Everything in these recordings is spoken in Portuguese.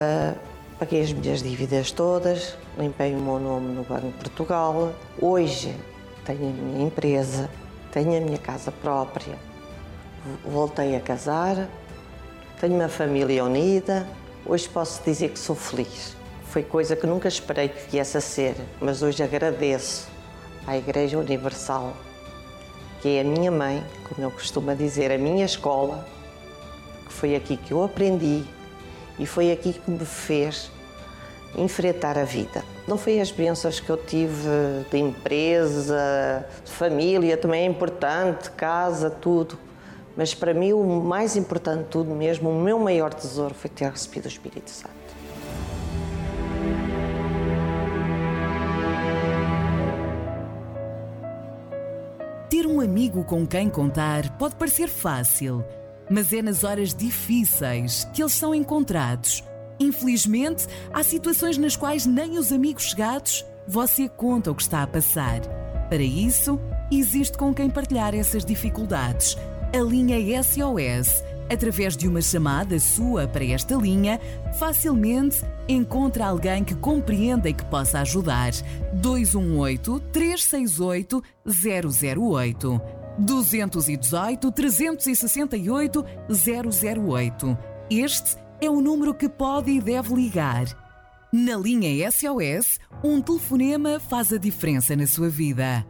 Paguei as minhas dívidas todas, limpei o meu nome no Banco de Portugal. Hoje tenho a minha empresa, tenho a minha casa própria, voltei a casar, tenho uma família unida. Hoje posso dizer que sou feliz. Foi coisa que nunca esperei que viesse a ser, mas hoje agradeço à Igreja Universal, que é a minha mãe, como eu costumo dizer, a minha escola, que foi aqui que eu aprendi e foi aqui que me fez enfrentar a vida. Não foi as bênçãos que eu tive de empresa, de família, também é importante, casa, tudo. Mas para mim o mais importante de tudo mesmo, o meu maior tesouro foi ter recebido o Espírito Santo. Ter um amigo com quem contar pode parecer fácil, mas é nas horas difíceis que eles são encontrados. Infelizmente, há situações nas quais nem os amigos chegados você conta o que está a passar. Para isso, existe com quem partilhar essas dificuldades. A linha SOS, através de uma chamada sua para esta linha, facilmente encontra alguém que compreenda e que possa ajudar. 218-368-008. 218-368-008. Este é o número que pode e deve ligar. Na linha SOS, um telefonema faz a diferença na sua vida.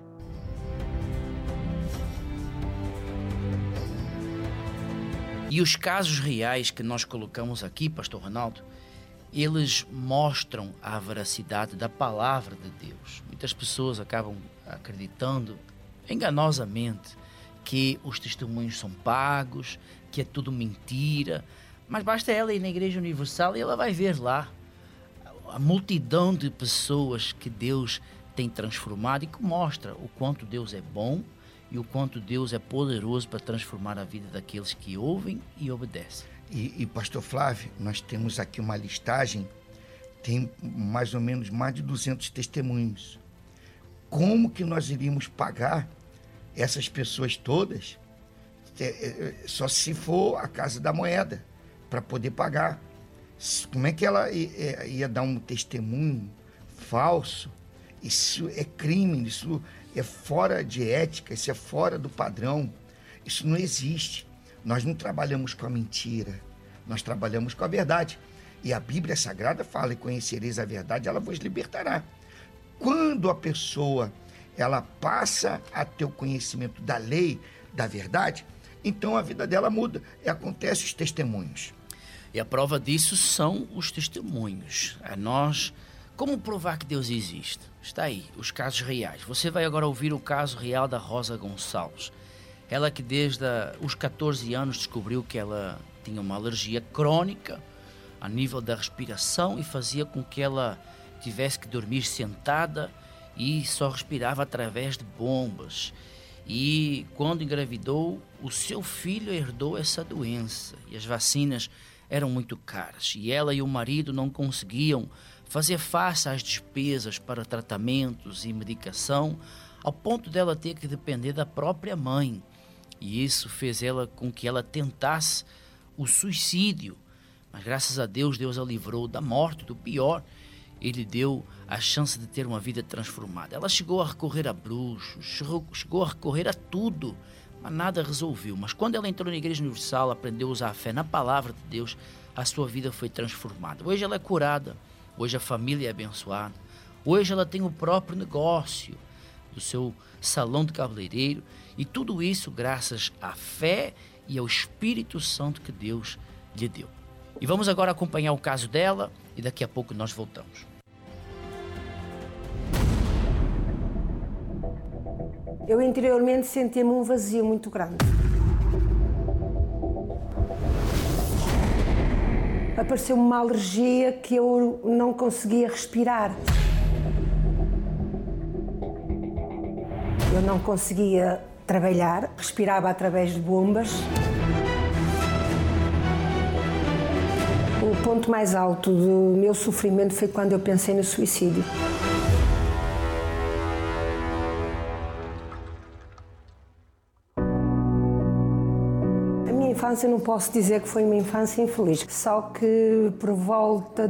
E os casos reais que nós colocamos aqui, Pastor Ronaldo, eles mostram a veracidade da palavra de Deus. Muitas pessoas acabam acreditando enganosamente que os testemunhos são pagos, que é tudo mentira, mas basta ela ir na Igreja Universal e ela vai ver lá a multidão de pessoas que Deus tem transformado e que mostra o quanto Deus é bom e o quanto Deus é poderoso para transformar a vida daqueles que ouvem e obedecem. E Pastor Flávio, nós temos aqui uma listagem, tem mais ou menos mais de 200 testemunhos. Como que nós iríamos pagar essas pessoas todas? Só se for a Casa da Moeda, para poder pagar. Como é que ela ia dar um testemunho falso? Isso é crime, isso é fora de ética, isso é fora do padrão. Isso não existe. Nós não trabalhamos com a mentira, nós trabalhamos com a verdade. E a Bíblia Sagrada fala: e conhecereis a verdade, ela vos libertará. Quando a pessoa ela passa a ter o conhecimento da lei, da verdade, então a vida dela muda e acontecem os testemunhos. E a prova disso são os testemunhos. Como provar que Deus existe? Está aí, os casos reais. Você vai agora ouvir o caso real da Rosa Gonçalves. Ela que desde os 14 anos descobriu que ela tinha uma alergia crônica a nível da respiração e fazia com que ela tivesse que dormir sentada e só respirava através de bombas. E quando engravidou, o seu filho herdou essa doença e as vacinas eram muito caras. E ela e o marido não conseguiam fazer face às despesas para tratamentos e medicação, ao ponto dela ter que depender da própria mãe. E isso fez ela com que ela tentasse o suicídio. Mas graças a Deus, Deus a livrou da morte, do pior. Ele deu a chance de ter uma vida transformada. Ela chegou a recorrer a bruxos, chegou a recorrer a tudo, mas nada resolveu. Mas quando ela entrou na Igreja Universal, aprendeu a usar a fé na palavra de Deus, a sua vida foi transformada. Hoje ela é curada, hoje a família é abençoada, hoje ela tem o próprio negócio do seu salão de cabeleireiro, e tudo isso graças à fé e ao Espírito Santo que Deus lhe deu. E vamos agora acompanhar o caso dela e daqui a pouco nós voltamos. Eu interiormente sentia-me um vazio muito grande. Apareceu-me uma alergia que eu não conseguia respirar. Eu não conseguia trabalhar, respirava através de bombas. O ponto mais alto do meu sofrimento foi quando eu pensei no suicídio. A minha infância infância não posso dizer que foi uma infância infeliz, só que por volta